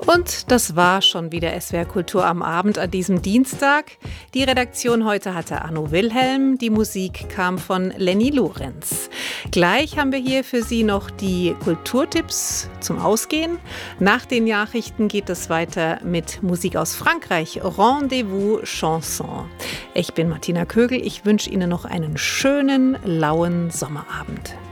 Und das war schon wieder SWR Kultur am Abend an diesem Dienstag. Die Redaktion heute hatte Arno Wilhelm, die Musik kam von Lenny Lorenz. Gleich haben wir hier für Sie noch die Kulturtipps zum Ausgehen. Nach den Nachrichten geht es weiter mit Musik aus Frankreich, Rendezvous Chanson. Ich bin Martina Kögel, ich wünsche Ihnen noch einen schönen, lauen Sommerabend.